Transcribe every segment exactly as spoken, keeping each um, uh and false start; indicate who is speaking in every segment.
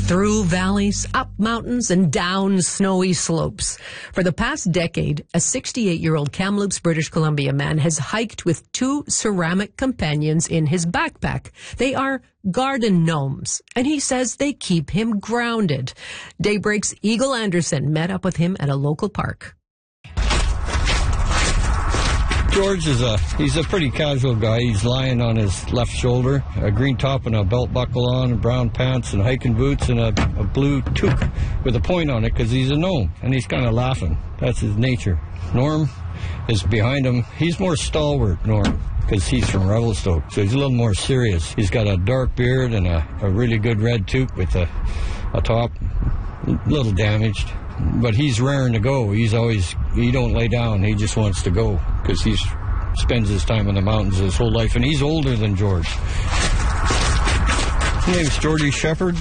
Speaker 1: Through valleys, up mountains, and down snowy slopes. For the past decade, a sixty-eight-year-old Kamloops, British Columbia man has hiked with two ceramic companions in his backpack. They are garden gnomes, and he says they keep him grounded. Daybreak's Eagle Anderson met up with him at a local park.
Speaker 2: George is a, he's a pretty casual guy. He's lying on his left shoulder, a green top and a belt buckle on, brown pants and hiking boots and a, a blue toque with a point on it because he's a gnome, and he's kind of laughing. That's his nature. Norm is behind him. He's more stalwart, Norm, because he's from Revelstoke, so he's a little more serious. He's got a dark beard and a, a really good red toque with a, a top, a little damaged. But he's raring to go. He's always, he don't lay down. He just wants to go because he spends his time in the mountains his whole life. And he's older than George. His name's Geordie Shepherd.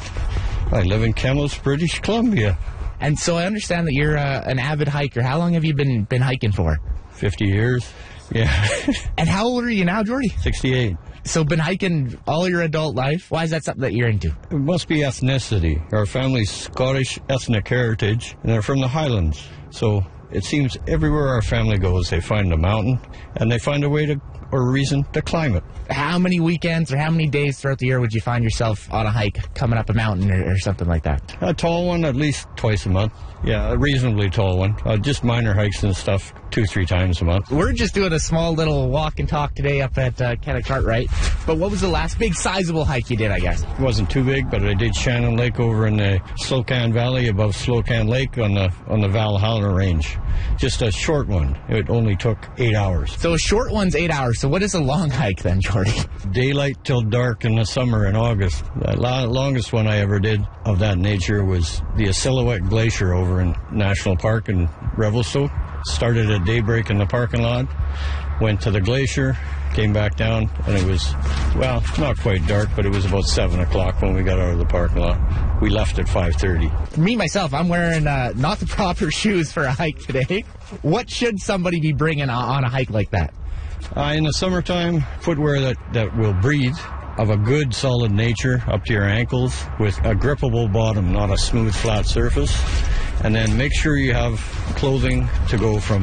Speaker 2: I live in Kamloops, British Columbia.
Speaker 3: And so I understand that you're uh, an avid hiker. How long have you been, been hiking for?
Speaker 2: fifty years. Yeah.
Speaker 3: And how old are you now, Geordie?
Speaker 2: sixty-eight.
Speaker 3: So been hiking all your adult life. Why is that something that you're into?
Speaker 2: It must be ethnicity. Our family's Scottish ethnic heritage, and they're from the Highlands. So it seems everywhere our family goes, they find a mountain, and they find a way to, or a reason to climb it.
Speaker 3: How many weekends or how many days throughout the year would you find yourself on a hike, coming up a mountain or, or something like that?
Speaker 2: A tall one, at least twice a month. Yeah, a reasonably tall one. Uh, just minor hikes and stuff, two, three times a month.
Speaker 3: We're just doing a small little walk and talk today up at uh, Kenneck Cartwright. But what was the last big sizable hike you did, I guess?
Speaker 2: It wasn't too big, but I did Shannon Lake over in the Slocan Valley above Slocan Lake on the on the Valhalla Range. Just a short one. It only took eight hours.
Speaker 3: So a short one's eight hours. So what is a long hike then, Geordie?
Speaker 2: Daylight till dark in the summer in August. The longest one I ever did of that nature was the Silhouette Glacier over in National Park in Revelstoke. Started at daybreak in the parking lot, went to the glacier, came back down, and it was, well, not quite dark, but it was about seven o'clock when we got out of the parking lot. We left at five thirty.
Speaker 3: Me, myself, I'm wearing uh, not the proper shoes for a hike today. What should somebody be bringing on a hike like that?
Speaker 2: Uh, in the summertime, footwear that, that will breathe, of a good solid nature up to your ankles with a grippable bottom, not a smooth flat surface. And then make sure you have clothing to go from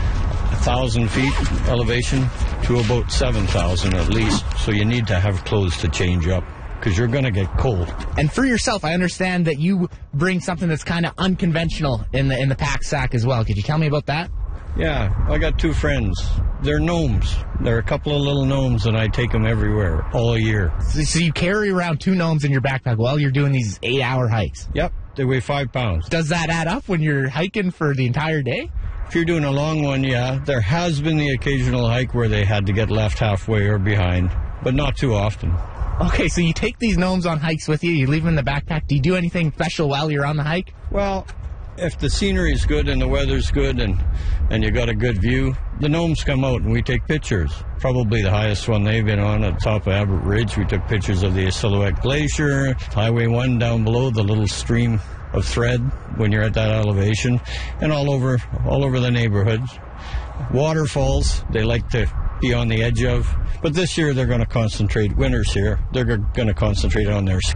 Speaker 2: a thousand feet elevation to about seven thousand at least. So you need to have clothes to change up because you're going to get cold.
Speaker 3: And for yourself, I understand that you bring something that's kind of unconventional in the in the pack sack as well. Could you tell me about that?
Speaker 2: Yeah, I got two friends. They're gnomes. They're a couple of little gnomes, and I take them everywhere all year.
Speaker 3: So, so you carry around two gnomes in your backpack while you're doing these eight-hour hikes?
Speaker 2: Yep, they weigh five pounds.
Speaker 3: Does that add up when you're hiking for the entire day?
Speaker 2: If you're doing a long one, yeah. There has been the occasional hike where they had to get left halfway or behind, but not too often.
Speaker 3: Okay, so you take these gnomes on hikes with you, you leave them in the backpack. Do you do anything special while you're on the hike?
Speaker 2: Well, if the scenery's good and the weather's good and, and you got a good view, the gnomes come out and we take pictures. Probably the highest one they've been on at the top of Abbott Ridge. We took pictures of the Silhouette Glacier, Highway one down below, the little stream of thread when you're at that elevation, and all over all over the neighborhood. Waterfalls, they like to be on the edge of. But this year they're going to concentrate, winters here, they're going to concentrate on their ski.